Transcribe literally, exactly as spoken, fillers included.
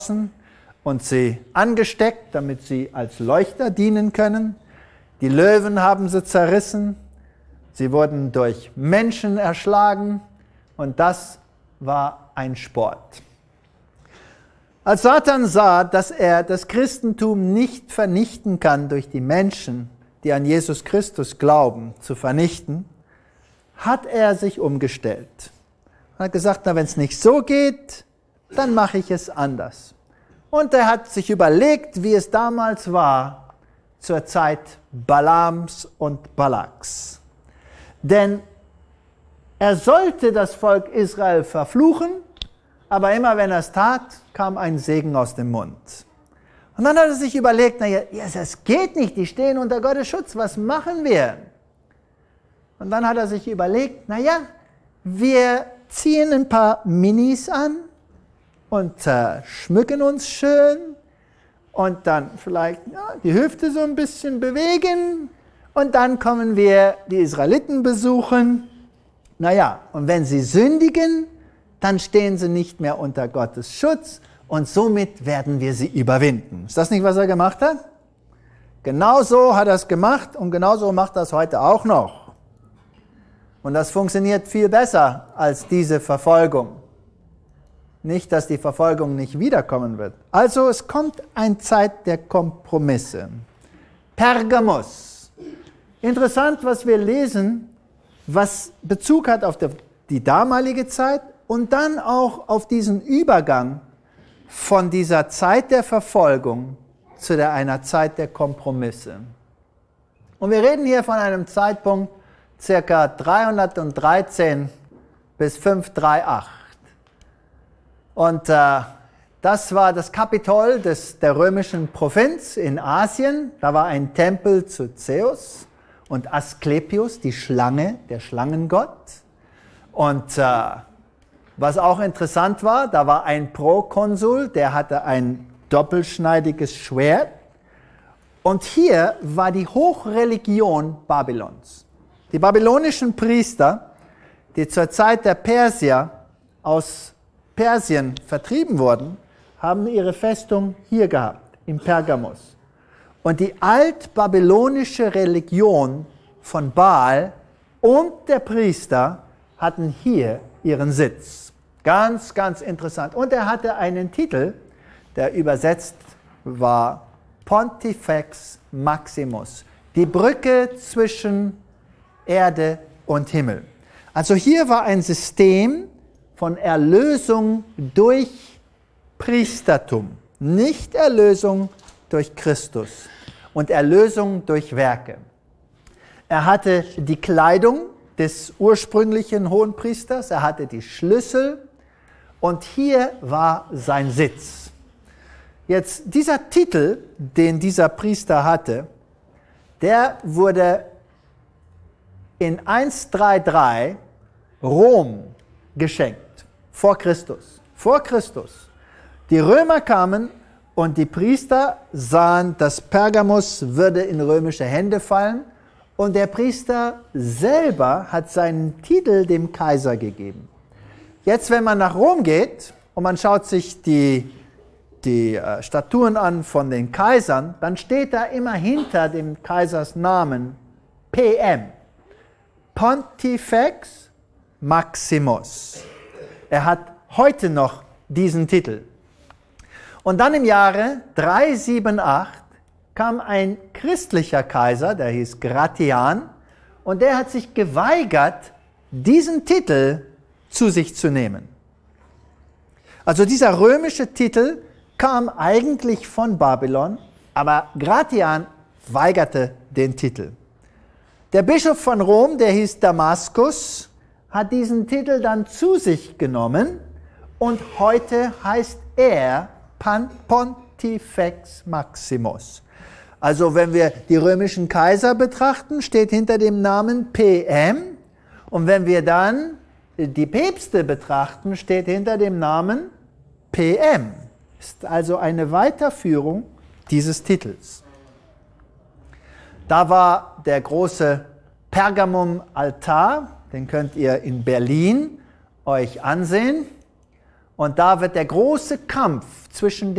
und sie angesteckt, damit sie als Leuchter dienen können. Die Löwen haben sie zerrissen. Sie wurden durch Menschen erschlagen und das war ein Sport. Als Satan sah, dass er das Christentum nicht vernichten kann durch die Menschen, die an Jesus Christus glauben, zu vernichten, hat er sich umgestellt. Er hat gesagt, na, wenn es nicht so geht, dann mache ich es anders. Und er hat sich überlegt, wie es damals war, zur Zeit Balams und Balaks. Denn er sollte das Volk Israel verfluchen, aber immer wenn er es tat, kam ein Segen aus dem Mund. Und dann hat er sich überlegt, naja, das geht nicht, die stehen unter Gottes Schutz, was machen wir? Und dann hat er sich überlegt, naja, wir ziehen ein paar Minis an und äh, schmücken uns schön und dann vielleicht ja, die Hüfte so ein bisschen bewegen und dann kommen wir die Israeliten besuchen. Naja, und wenn sie sündigen, dann stehen sie nicht mehr unter Gottes Schutz und somit werden wir sie überwinden. Ist das nicht, was er gemacht hat? Genau so hat er es gemacht und genauso macht er es heute auch noch. Und das funktioniert viel besser als diese Verfolgung. Nicht, dass die Verfolgung nicht wiederkommen wird. Also es kommt eine Zeit der Kompromisse. Pergamos. Interessant, was wir lesen, was Bezug hat auf die damalige Zeit und dann auch auf diesen Übergang von dieser Zeit der Verfolgung zu der, einer Zeit der Kompromisse. Und wir reden hier von einem Zeitpunkt circa dreihundertdreizehn bis fünfhundertachtunddreißig. Und äh, das war das Kapitol des, der römischen Provinz in Asien. Da war ein Tempel zu Zeus und Asklepios, die Schlange, der Schlangengott. Und äh, was auch interessant war, da war ein Prokonsul, der hatte ein doppelschneidiges Schwert. Und hier war die Hochreligion Babylons. Die babylonischen Priester, die zur Zeit der Persier aus Persien vertrieben wurden, haben ihre Festung hier gehabt, in Pergamos. Und die altbabylonische Religion von Baal und der Priester hatten hier ihren Sitz. Ganz, ganz interessant. Und er hatte einen Titel, der übersetzt war Pontifex Maximus, die Brücke zwischen Erde und Himmel. Also hier war ein System von Erlösung durch Priestertum, nicht Erlösung durch Christus und Erlösung durch Werke. Er hatte die Kleidung des ursprünglichen Hohenpriesters, er hatte die Schlüssel und hier war sein Sitz. Jetzt dieser Titel, den dieser Priester hatte, der wurde in hundertdreiunddreißig Rom geschenkt, vor Christus. Vor Christus. Die Römer kamen und die Priester sahen, dass Pergamos würde in römische Hände fallen und der Priester selber hat seinen Titel dem Kaiser gegeben. Jetzt, wenn man nach Rom geht und man schaut sich die, die äh, Statuen an von den Kaisern, dann steht da immer hinter dem Kaisers Namen P M. Pontifex Maximus. Er hat heute noch diesen Titel. Und dann im Jahre dreihundertachtzig kam ein christlicher Kaiser, der hieß Gratian, und der hat sich geweigert, diesen Titel zu sich zu nehmen. Also dieser römische Titel kam eigentlich von Babylon, aber Gratian weigerte den Titel. Der Bischof von Rom, der hieß Damaskus, hat diesen Titel dann zu sich genommen und heute heißt er Pontifex Maximus. Also wenn wir die römischen Kaiser betrachten, steht hinter dem Namen P M und wenn wir dann die Päpste betrachten, steht hinter dem Namen P M. Ist also eine Weiterführung dieses Titels. Da war der große Pergamum-Altar, den könnt ihr in Berlin euch ansehen. Und da wird der große Kampf zwischen